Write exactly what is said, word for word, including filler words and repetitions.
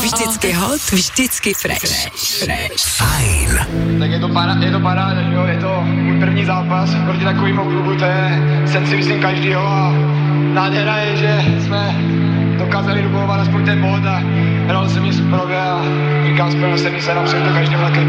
Vždycky hot, vždycky fresh. fresh. Fajn. Tak je to, para, je to paráda, jo? Je to můj první zápas proti takovému klubu, to je sen si myslím každýho a nádhera je, že jsme dokázali dobovat aspoň ten bod a hrál jsem mi super a říkám, splnil jsem mi se, nám se to každému taky